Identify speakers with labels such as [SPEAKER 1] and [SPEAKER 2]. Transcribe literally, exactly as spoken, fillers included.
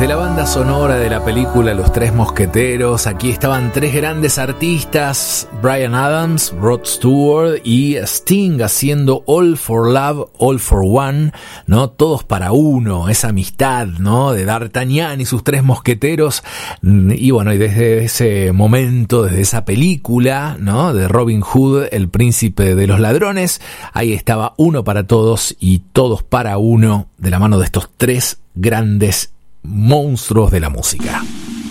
[SPEAKER 1] de la banda sonora de la película Los Tres Mosqueteros. Aquí estaban tres grandes artistas, Bryan Adams, Rod Stewart y Sting, haciendo All for Love, All for One, ¿no? Todos para uno, esa amistad, ¿no? De D'Artagnan y sus tres mosqueteros. Y bueno, y desde ese momento, desde esa película, ¿no? De Robin Hood, el príncipe de los ladrones, ahí estaba uno para todos y todos para uno, de la mano de estos tres grandes monstruos de la música.